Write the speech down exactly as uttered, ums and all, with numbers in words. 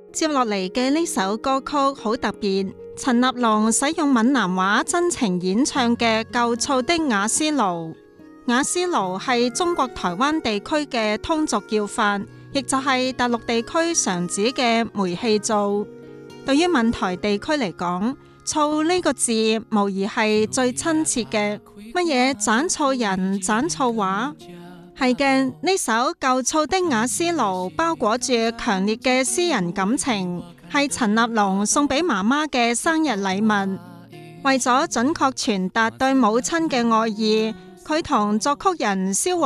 接落嚟嘅呢首歌曲好特別，陳立農使用閩南話真情演唱嘅《舊醋的瓦斯爐》。瓦斯爐係中國台灣地區嘅通俗叫法，亦就係大陸地區常指嘅煤氣灶。對於閩台地區嚟講，醋呢個字無疑係最親切嘅。乜嘢斬醋人斬醋話？係嘅，呢首舊醋的瓦斯爐包裹住強烈嘅私人感情，係陳立農送俾媽媽嘅生日禮物。為咗準確傳達對母親嘅愛意，佢同作曲人蕭